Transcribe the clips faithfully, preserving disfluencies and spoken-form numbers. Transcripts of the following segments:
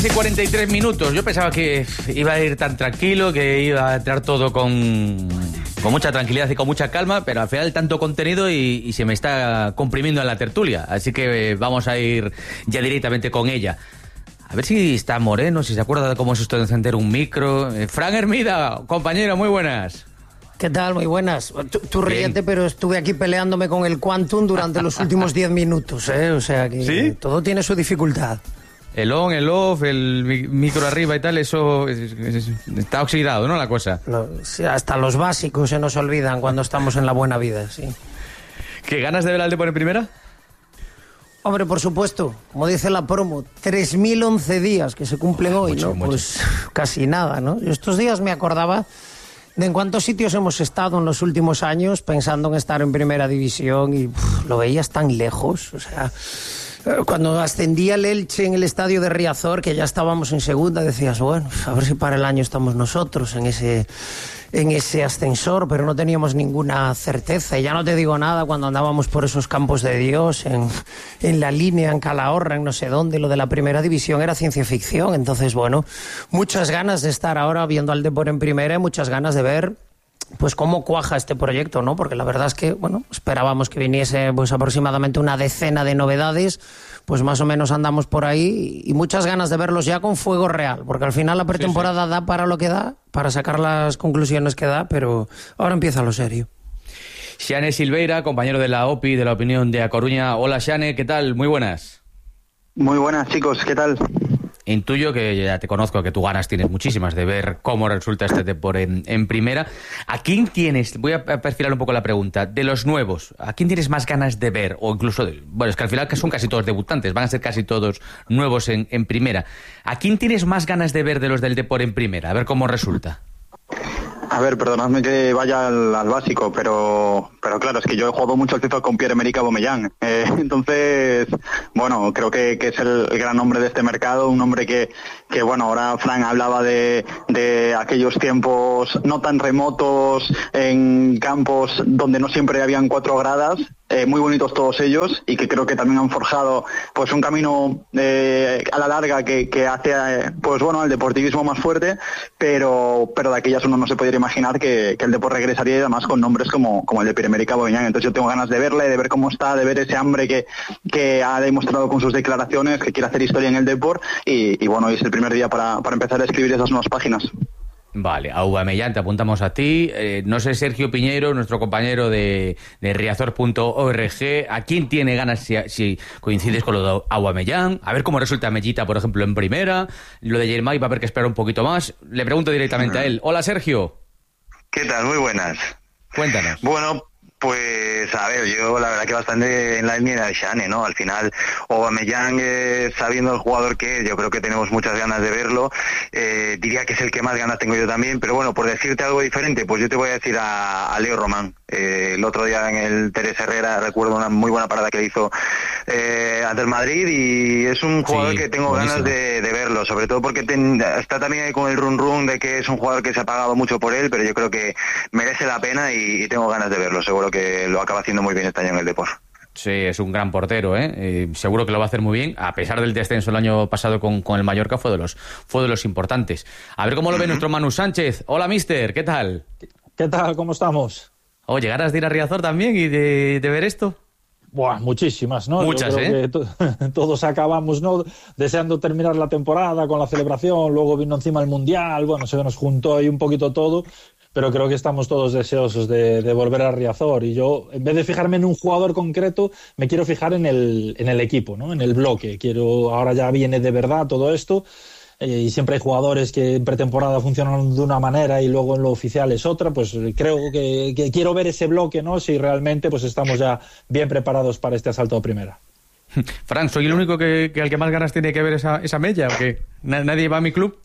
cuarenta y tres minutos. Yo pensaba que iba a ir tan tranquilo, que iba a entrar todo con, con mucha tranquilidad y con mucha calma, pero al final tanto contenido y, y se me está comprimiendo en la tertulia. Así que vamos a ir ya directamente con ella. A ver si está Moreno, si se acuerda de cómo es esto de encender un micro. Eh, Fran Hermida, compañero, muy buenas. ¿Qué tal? Muy buenas. Tú, tú ríete, pero estuve aquí peleándome con el Quantum durante los últimos diez minutos, ¿eh? O sea que ¿sí? Todo tiene su dificultad. El on, el off, el micro arriba y tal, eso es, es, está oxidado, ¿no? La cosa. No, sí, hasta los básicos se nos olvidan cuando estamos en la buena vida, sí. ¿Qué ganas de ver al Depor en primera? Hombre, por supuesto, como dice la promo, tres mil once días que se cumplen hoy, mucho, ¿no? Mucho. Pues casi nada, ¿no? Yo estos días me acordaba de en cuántos sitios hemos estado en los últimos años pensando en estar en primera división y uf, lo veías tan lejos, o sea... Cuando ascendía el Elche en el estadio de Riazor, que ya estábamos en segunda, decías, bueno, a ver si para el año estamos nosotros en ese, en ese ascensor, pero no teníamos ninguna certeza. Y ya no te digo nada cuando andábamos por esos campos de Dios, en, en la línea, en Calahorra, en no sé dónde, lo de la primera división era ciencia ficción. Entonces, bueno, muchas ganas de estar ahora viendo al Depor en primera y muchas ganas de ver pues cómo cuaja este proyecto, ¿no? Porque la verdad es que, bueno, esperábamos que viniese pues aproximadamente una decena de novedades, pues más o menos andamos por ahí y muchas ganas de verlos ya con fuego real, porque al final la pretemporada sí, sí. da para lo que da, para sacar las conclusiones que da, pero ahora empieza lo serio. Xane Silveira, compañero de la O P I, de la Opinión de A Coruña. Hola, Xane, ¿qué tal? Muy buenas. Muy buenas, chicos, ¿qué tal? Intuyo que ya te conozco, que tú ganas tienes muchísimas de ver cómo resulta este Depor en, en primera. ¿A quién tienes, voy a perfilar un poco la pregunta, de los nuevos, ¿a quién tienes más ganas de ver? O incluso, de, bueno, es que al final son casi todos debutantes, van a ser casi todos nuevos en, en primera. ¿A quién tienes más ganas de ver de los del Depor en primera? A ver cómo resulta. A ver, perdonadme que vaya al, al básico, pero pero claro, es que yo he jugado mucho al FIFA con Pierre-Emerick Aubameyang. Eh, entonces, bueno, creo que, que es el, el gran hombre de este mercado, un hombre que, que bueno, ahora Fran hablaba de, de aquellos tiempos no tan remotos, en campos donde no siempre habían cuatro gradas, eh, muy bonitos todos ellos, y que creo que también han forjado pues un camino eh, a la larga que, que hace eh, pues bueno, al deportivismo más fuerte, pero pero de aquellas uno no se podría imaginar que, que el Depor regresaría, y además con nombres como, como el de Pierre-Emerick Aubameyang. Entonces yo tengo ganas de verle, de ver cómo está, de ver ese hambre que, que ha demostrado con sus declaraciones, que quiere hacer historia en el Depor, y, y bueno, hoy es el primer día para, para empezar a escribir esas nuevas páginas. Vale, Aubameyang, te apuntamos a ti. Eh, no sé, Sergio Piñeiro, nuestro compañero de, de riazor punto org, ¿a quién tiene ganas si, si coincides con lo de Aubameyang? A ver cómo resulta Mellita, por ejemplo, en primera. Lo de Yermay va a haber que esperar un poquito más. Le pregunto directamente a él. Hola, Sergio. ¿Qué tal? Muy buenas. Cuéntanos. Bueno, pues a ver, yo la verdad que bastante en la línea de Xane, ¿no? Al final, Aubameyang, eh, sabiendo el jugador que es, yo creo que tenemos muchas ganas de verlo. Eh, diría que es el que más ganas tengo yo también, pero bueno, por decirte algo diferente, pues yo te voy a decir a, a Leo Román. Eh, el otro día en el Teresa Herrera recuerdo una muy buena parada que hizo eh, ante el Madrid, y es un jugador sí, que tengo buenísimo. ganas de, de verlo, sobre todo porque ten, está también ahí con el run run de que es un jugador que se ha pagado mucho por él, pero yo creo que merece la pena y, y tengo ganas de verlo. Seguro que lo acaba haciendo muy bien este año en el Depor. Sí, es un gran portero, ¿eh? Eh, seguro que lo va a hacer muy bien, a pesar del descenso el año pasado con, con el Mallorca, fue de los fue de los importantes. A ver cómo lo ve uh-huh. nuestro Manu Sánchez. Hola, mister, ¿qué tal? ¿Qué tal? ¿Cómo estamos? Oye, ¿ganas de ir a Riazor también y de, de ver esto? Buah, muchísimas, ¿no? Muchas, Yo creo ¿eh? que to- todos acabamos, ¿no?, deseando terminar la temporada con la celebración, luego vino encima el Mundial, bueno, se nos juntó ahí un poquito todo, pero creo que estamos todos deseosos de, de volver a Riazor, y yo, en vez de fijarme en un jugador concreto, me quiero fijar en el, en el equipo, ¿no?, en el bloque. Quiero, ahora ya viene de verdad todo esto, eh, y siempre hay jugadores que en pretemporada funcionan de una manera y luego en lo oficial es otra. Pues creo que, que quiero ver ese bloque, ¿no?, si realmente pues estamos ya bien preparados para este asalto a primera. Fran, ¿soy el único que, que al que más ganas tiene que ver esa, esa mella? ¿O que nadie va a mi club?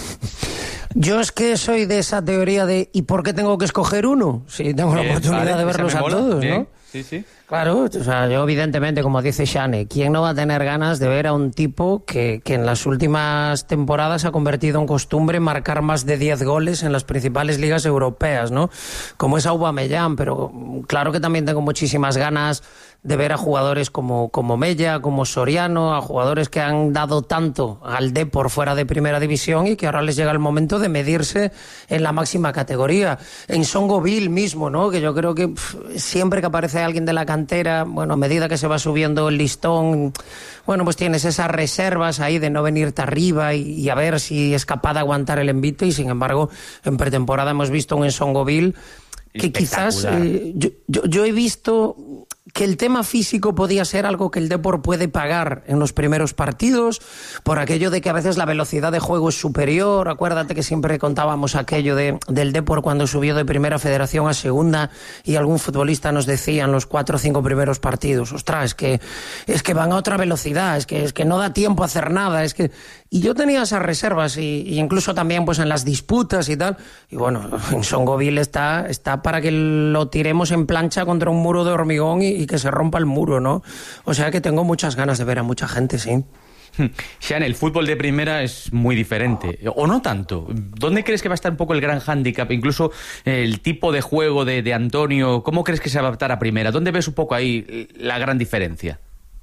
Yo es que soy de esa teoría de ¿y por qué tengo que escoger uno? Si tengo Bien, la oportunidad vale, de verlos a mola. todos, Bien. ¿no? Sí, sí. Claro, o sea, yo evidentemente, como dice Xane, ¿quién no va a tener ganas de ver a un tipo que, que en las últimas temporadas ha convertido en costumbre marcar más de diez goles en las principales ligas europeas, ¿no? Como es Aubameyang, pero claro que también tengo muchísimas ganas de ver a jugadores como, como Mella, como Soriano, a jugadores que han dado tanto al Depor fuera de primera división y que ahora les llega el momento de medirse en la máxima categoría. En Songoville mismo, ¿no? Que yo creo que pff, siempre que aparece alguien de la cantera, bueno, a medida que se va subiendo el listón, bueno, pues tienes esas reservas ahí de no venirte arriba y, y a ver si es capaz de aguantar el envite, y sin embargo, en pretemporada hemos visto un Songoville que quizás eh, yo, yo, yo he visto que el tema físico podía ser algo que el Depor puede pagar en los primeros partidos, por aquello de que a veces la velocidad de juego es superior. Acuérdate que siempre contábamos aquello de, del Depor cuando subió de primera federación a segunda y algún futbolista nos decía en los cuatro o cinco primeros partidos, ostras, es que, es que van a otra velocidad, es que, es que no da tiempo a hacer nada, es que... Y yo tenía esas reservas, y, y incluso también pues en las disputas y tal, y bueno, en Songoville está, está para que lo tiremos en plancha contra un muro de hormigón y, y que se rompa el muro, ¿no? O sea que tengo muchas ganas de ver a mucha gente, sí. Sean, el fútbol de primera es muy diferente, o no tanto. ¿Dónde crees que va a estar un poco el gran hándicap? Incluso el tipo de juego de, de Antonio, ¿cómo crees que se va a adaptar a primera? ¿Dónde ves un poco ahí la gran diferencia?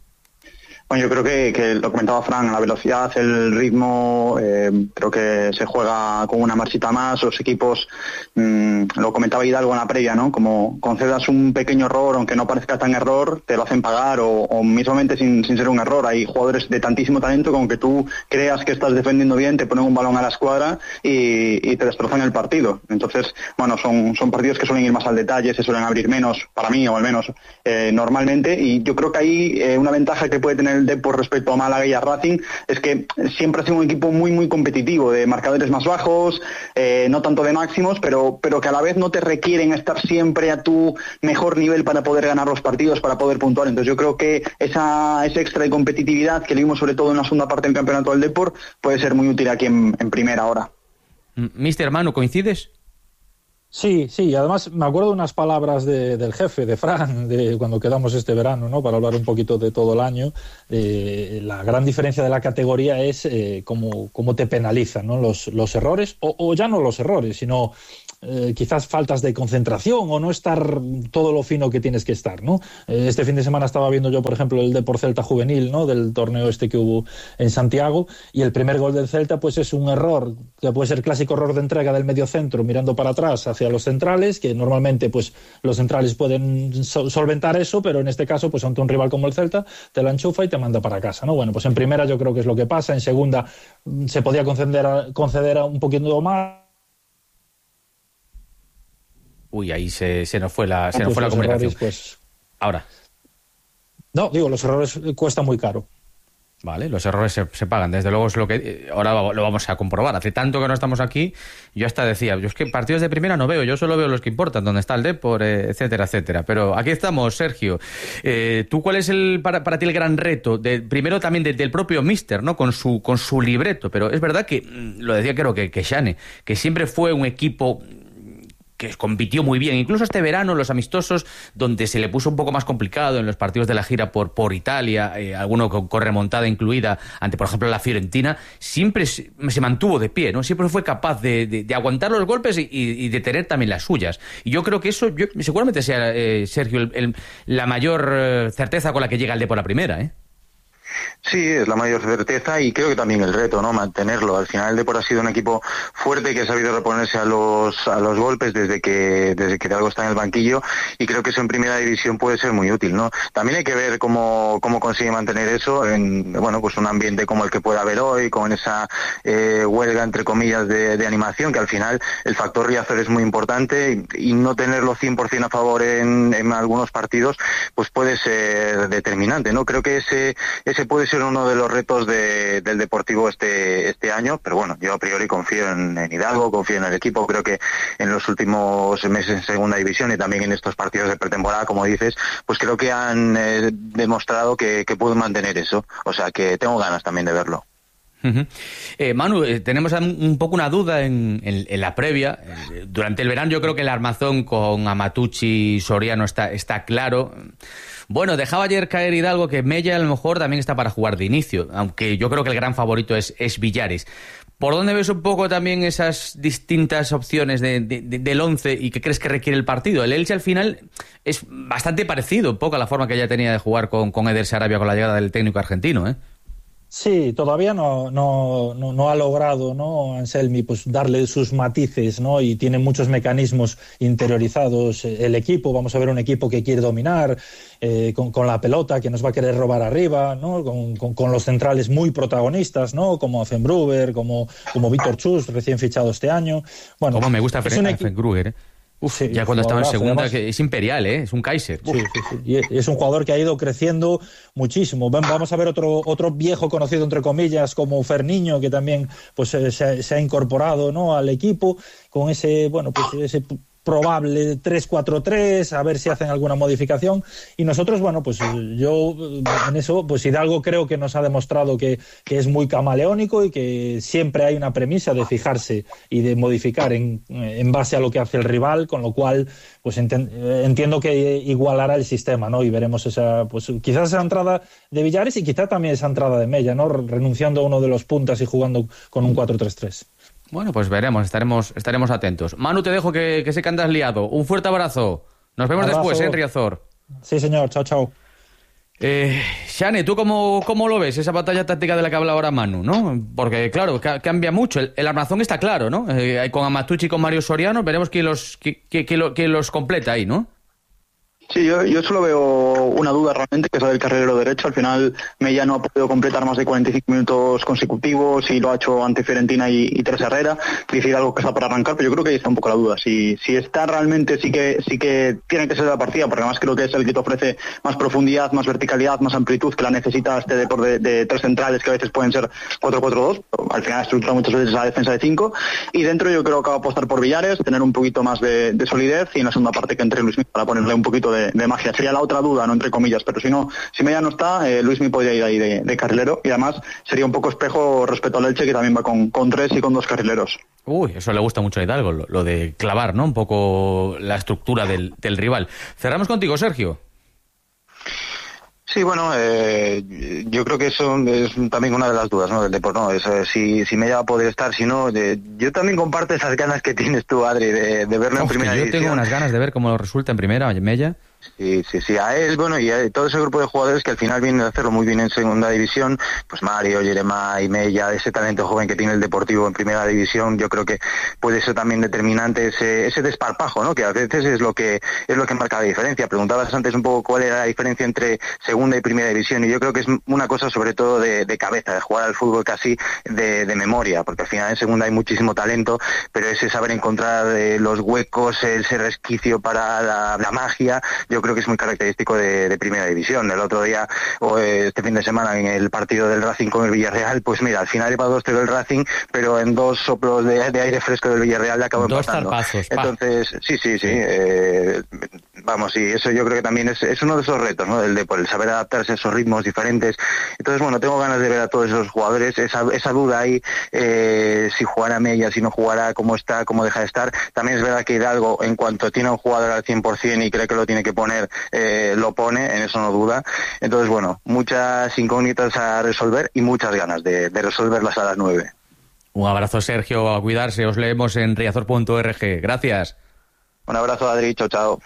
Bueno, yo creo que, que lo comentaba Fran, la velocidad, el ritmo, eh, creo que se juega con una marchita más. Los equipos, mmm, lo comentaba Hidalgo en la previa, ¿no? Como concedas un pequeño error, aunque no parezca tan error, te lo hacen pagar, o, o mismamente sin, sin ser un error. Hay jugadores de tantísimo talento que aunque tú creas que estás defendiendo bien, te ponen un balón a la escuadra y, y te destrozan el partido. Entonces, bueno, son, son partidos que suelen ir más al detalle, se suelen abrir menos, para mí, o al menos eh, normalmente, y yo creo que ahí eh, una ventaja que puede tener el Depor respecto a Málaga y a Racing es que siempre ha sido un equipo muy muy competitivo, de marcadores más bajos, eh, no tanto de máximos, pero, pero que a la vez no te requieren estar siempre a tu mejor nivel para poder ganar los partidos, para poder puntuar. Entonces yo creo que esa, ese extra de competitividad que le vimos sobre todo en la segunda parte del campeonato del Depor puede ser muy útil aquí en, en primera hora. Mister Manu, ¿coincides? Sí, sí, además me acuerdo de unas palabras de, del jefe, de Fran, de cuando quedamos este verano, ¿no? Para hablar un poquito de todo el año. Eh, la gran diferencia de la categoría es eh, cómo, cómo te penalizan, ¿no? Los, los errores, o, o ya no los errores, sino eh, quizás faltas de concentración o no estar todo lo fino que tienes que estar, ¿no? Eh, este fin de semana estaba viendo yo, por ejemplo, el Depor Celta juvenil, ¿no? Del torneo este que hubo en Santiago, y el primer gol del Celta pues es un error, que puede ser clásico error de entrega del mediocentro mirando para atrás hacia los centrales, que normalmente pues los centrales pueden sol- solventar eso, pero en este caso pues ante un rival como el Celta te la enchufa y te manda para casa, ¿no? Bueno, pues en primera yo creo que es lo que pasa, en segunda se podía conceder, a, conceder a un poquito más. Uy, ahí se, se nos fue la, se pues nos fue la comunicación. Errores, pues... Ahora. No, digo, los errores cuestan muy caro. Vale, los errores se, se pagan, desde luego es lo que ahora lo vamos a comprobar. Hace tanto que no estamos aquí, yo hasta decía, yo es que partidos de primera no veo, yo solo veo los que importan, donde está el Depor, eh, etcétera, etcétera. Pero aquí estamos, Sergio. Eh, ¿Tú cuál es el para, para ti el gran reto? De, primero también de, del propio Mister, ¿no? Con su con su libreto, pero es verdad que, lo decía creo que, que Xane, que siempre fue un equipo que compitió muy bien, incluso este verano los amistosos, donde se le puso un poco más complicado en los partidos de la gira por, por Italia, eh, alguno con, con remontada incluida ante, por ejemplo, la Fiorentina, siempre se, se mantuvo de pie, ¿no? Siempre fue capaz de, de, de aguantar los golpes y, y de tener también las suyas. Y yo creo que eso, yo, seguramente sea, eh, Sergio, el, el, la mayor eh, certeza con la que llega el Depor a la primera, ¿eh? Sí, es la mayor certeza y creo que también el reto, ¿no? Mantenerlo. Al final el Depor ha sido un equipo fuerte que ha sabido reponerse a los a los golpes desde que desde que algo está en el banquillo, y creo que eso en primera división puede ser muy útil, ¿no? También hay que ver cómo cómo consigue mantener eso en, bueno, pues un ambiente como el que puede haber hoy, con esa eh, huelga entre comillas de, de animación, que al final el factor Riazor es muy importante, y, y no tenerlo cien por ciento a favor en, en algunos partidos pues puede ser determinante, ¿no? Creo que ese ese puede ser uno de los retos de, del Deportivo este este año, pero bueno, yo a priori confío en, en Hidalgo, confío en el equipo. Creo que en los últimos meses en segunda división y también en estos partidos de pretemporada, como dices, pues creo que han eh, demostrado que, que pueden mantener eso, o sea que tengo ganas también de verlo. Uh-huh. Eh, Manu, eh, tenemos un poco una duda en, en, en la previa. Eh, durante el verano yo creo que el armazón con Amatucci y Soriano está, está claro. Bueno, dejaba ayer caer Hidalgo que Mella a lo mejor también está para jugar de inicio, aunque yo creo que el gran favorito es, es Villares. ¿Por dónde ves un poco también esas distintas opciones de, de, de, del once y qué crees que requiere el partido? El Elche al final es bastante parecido un poco a la forma que ya tenía de jugar con, con Eder Sarabia con la llegada del técnico argentino, ¿eh? Sí, todavía no, no, no, no ha logrado, ¿no?, Anselmi, pues darle sus matices, ¿no? Y tiene muchos mecanismos interiorizados el equipo. Vamos a ver un equipo que quiere dominar eh, con, con la pelota, que nos va a querer robar arriba, ¿no? Con, con, con los centrales muy protagonistas, ¿no? Como Fenbruber, como, como Víctor Chus, recién fichado este año. Bueno, como me gusta Fren- equi- Fenbruber, ¿eh? Uf, sí, ya cuando estaba en segunda, además, que es imperial, ¿eh? Es un Kaiser. Sí, sí, sí. Y es un jugador que ha ido creciendo muchísimo. Vamos a ver otro otro viejo conocido, entre comillas, como Ferniño, que también pues se, se ha incorporado, ¿no?, al equipo con ese, bueno, pues ese probable tres cuatro tres, a ver si hacen alguna modificación. Y nosotros, bueno, pues yo en eso, pues Hidalgo creo que nos ha demostrado que, que es muy camaleónico y que siempre hay una premisa de fijarse y de modificar en, en base a lo que hace el rival, con lo cual pues enten, entiendo que igualará el sistema, ¿no? Y veremos esa, pues quizás esa entrada de Villares y quizá también esa entrada de Mella, ¿no?, renunciando a uno de los puntas y jugando con un cuatro tres tres. Bueno, pues veremos, estaremos estaremos atentos. Manu, te dejo que, que sé que andas liado. Un fuerte abrazo. Nos vemos Abrazo. después, ¿eh, en Riazor? Sí, señor. Chao, chao. Eh, Xane, ¿tú cómo, cómo lo ves, esa batalla táctica de la que habla ahora Manu, ¿no? Porque, claro, ca- cambia mucho. El, el armazón está claro, ¿no? Eh, con Amatucci y con Mario Soriano, veremos quién los, quién, quién, quién los completa ahí, ¿no? Sí, yo, yo solo veo una duda realmente, que es la del carrilero derecho. Al final Mella no ha podido completar más de cuarenta y cinco minutos consecutivos y lo ha hecho ante Fiorentina y, y Teresa Herrera. Decir algo que está para arrancar, pero yo creo que ahí está un poco la duda. Si, si está realmente, sí que sí que tiene que ser la partida, porque además creo que es el que te ofrece más profundidad, más verticalidad, más amplitud, que la necesita este deporte de, de tres centrales, que a veces pueden ser cuatro cuatro dos, al final estructura muchas veces la defensa de cinco. Y dentro yo creo que va a apostar por Villares, tener un poquito más de, de solidez, y en la segunda parte que entre Luismi para ponerle un poquito de De, de magia. Sería la otra duda, no entre comillas, pero si no, si Mella no está, eh, Luismi podría ir ahí de, de carrilero, y además sería un poco espejo respecto al Elche, que también va con, con tres y con dos carrileros. Uy, eso le gusta mucho a Hidalgo, lo, lo de clavar, ¿no? Un poco la estructura del, del rival. Cerramos contigo, Sergio. Sí, bueno, eh, yo creo que eso es también una de las dudas, ¿no?, del deporte, ¿no? Es, eh, si, si Mella va a poder estar, si no, de, yo también comparto esas ganas que tienes tú, Adri, de, de verlo Uf, en primera yo división. tengo unas ganas de ver cómo resulta en primera, Mella. Sí, sí, sí, a él, bueno, y a todo ese grupo de jugadores que al final vienen a hacerlo muy bien en segunda división, pues Mario, Jeremai, Mella, ese talento joven que tiene el Deportivo en primera división, yo creo que puede ser también determinante ese, ese desparpajo, ¿no?, que a veces es lo que es lo que marca la diferencia. Preguntabas antes un poco cuál era la diferencia entre segunda y primera división, y yo creo que es una cosa sobre todo de, de cabeza, de jugar al fútbol casi de, de memoria, porque al final en segunda hay muchísimo talento, pero ese saber encontrar eh, los huecos, ese resquicio para la, la magia, yo creo que es muy característico de, de primera división. El otro día, o este fin de semana, en el partido del Racing con el Villarreal, pues mira, al final iba dos cero el Racing, pero en dos soplos de, de aire fresco del Villarreal le acabó dos empatando. zarpazos, Entonces, sí, sí, sí. Eh, vamos, y eso yo creo que también es, es uno de esos retos, ¿no?, del de, por el saber adaptarse a esos ritmos diferentes. Entonces, bueno, tengo ganas de ver a todos esos jugadores, esa, esa duda ahí, eh, si jugará Mella, si no jugará, cómo está, cómo deja de estar. También es verdad que Hidalgo, en cuanto tiene a un jugador al cien por ciento y cree que lo tiene que poner, Eh, lo pone, en eso no duda. Entonces, bueno, muchas incógnitas a resolver y muchas ganas de, de resolverlas a las nueve. Un abrazo, Sergio, a cuidarse. Os leemos en riazor punto org. Gracias. Un abrazo, Adri, chao, chao.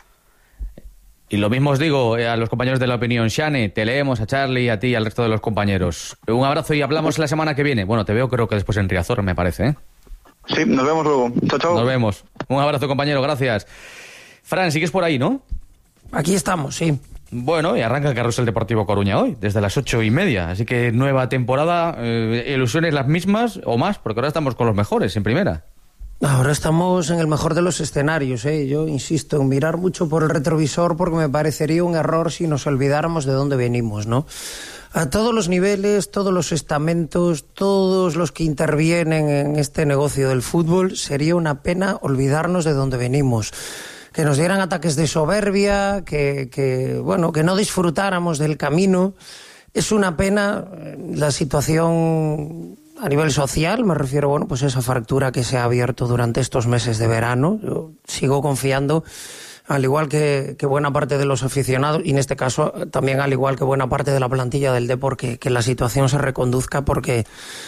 Y lo mismo os digo a los compañeros de La Opinión. Xane, te leemos, a Charlie, a ti y al resto de los compañeros. Un abrazo y hablamos la semana que viene. Bueno, te veo creo que después en Riazor, me parece, ¿eh? Sí, nos vemos luego. Chao, chao. Nos vemos. Un abrazo, compañero, gracias. Fran, sigues por ahí, ¿no? Aquí estamos, sí. Bueno, y arranca el Carrusel Deportivo Coruña hoy, desde las ocho y media. Así que nueva temporada, eh, ilusiones las mismas o más, porque ahora estamos con los mejores en primera. Ahora estamos en el mejor de los escenarios, ¿eh? Yo insisto en mirar mucho por el retrovisor, porque me parecería un error si nos olvidáramos de dónde venimos, ¿no? A todos los niveles, todos los estamentos, todos los que intervienen en este negocio del fútbol, sería una pena olvidarnos de dónde venimos. Que nos dieran ataques de soberbia, que, que, bueno, que no disfrutáramos del camino. Es una pena la situación a nivel social, me refiero, bueno, pues esa fractura que se ha abierto durante estos meses de verano. Yo sigo confiando, al igual que, que buena parte de los aficionados, y en este caso también al igual que buena parte de la plantilla del Depor, que, que la situación se reconduzca, porque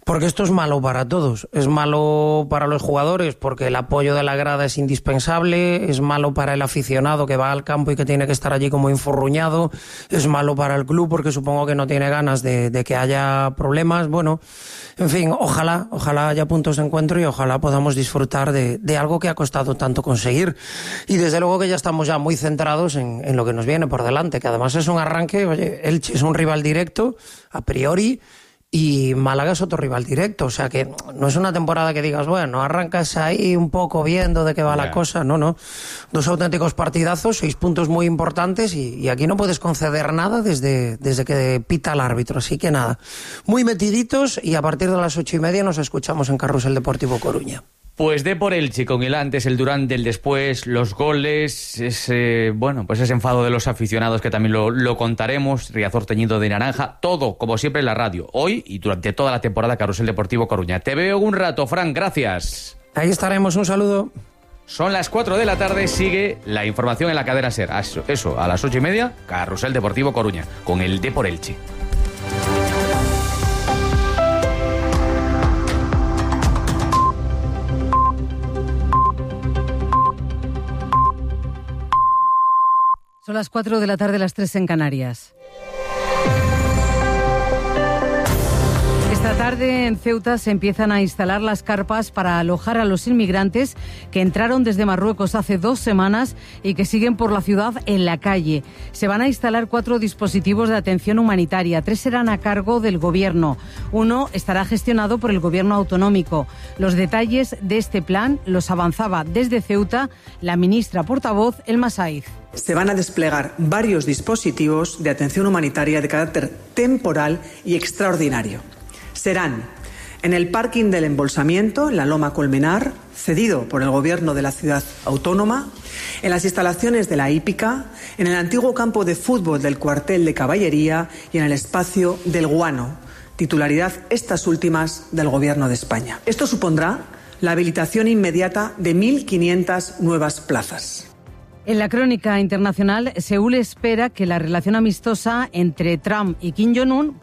Porque esto es malo para todos. Es malo para los jugadores porque el apoyo de la grada es indispensable, es malo para el aficionado que va al campo y que tiene que estar allí como infurruñado, es malo para el club porque supongo que no tiene ganas de, de que haya problemas. Bueno, en fin, ojalá, ojalá haya puntos de encuentro y ojalá podamos disfrutar de, de algo que ha costado tanto conseguir. Y desde luego que ya estamos ya muy centrados en, en lo que nos viene por delante, que además es un arranque. Oye, Elche es un rival directo, a priori, y Málaga es otro rival directo, o sea que no es una temporada que digas, bueno, arrancas ahí un poco viendo de qué va yeah. la cosa, no, no. Dos auténticos partidazos, seis puntos muy importantes y, y aquí no puedes conceder nada desde, desde que pita el árbitro, así que nada, muy metiditos y a partir de las ocho y media nos escuchamos en Carrusel Deportivo Coruña. Pues de por Elche, con el antes, el durante, el después, los goles, ese, bueno, pues ese enfado de los aficionados que también lo, lo contaremos, Riazor teñido de naranja, todo, como siempre, en la radio, hoy y durante toda la temporada Carrusel Deportivo Coruña. Te veo un rato, Fran, gracias. Ahí estaremos, un saludo. Son las cuatro de la tarde, sigue la información en la cadena SER. Eso, eso a las ocho y media, Carrusel Deportivo Coruña, con el de por Elche. Son las cuatro de la tarde, las tres en Canarias. Esta tarde en Ceuta se empiezan a instalar las carpas para alojar a los inmigrantes que entraron desde Marruecos hace dos semanas y que siguen por la ciudad en la calle. Se van a instalar cuatro dispositivos de atención humanitaria. Tres serán a cargo del gobierno. Uno estará gestionado por el gobierno autonómico. Los detalles de este plan los avanzaba desde Ceuta la ministra portavoz Elma Saiz. Se van a desplegar varios dispositivos de atención humanitaria de carácter temporal y extraordinario. Serán en el parking del embolsamiento, en la Loma Colmenar, cedido por el gobierno de la ciudad autónoma, en las instalaciones de la hípica, en el antiguo campo de fútbol del cuartel de caballería y en el espacio del Guano, titularidad estas últimas del gobierno de España. Esto supondrá la habilitación inmediata de mil quinientas nuevas plazas. En la crónica internacional, Seúl espera que la relación amistosa entre Trump y Kim Jong-un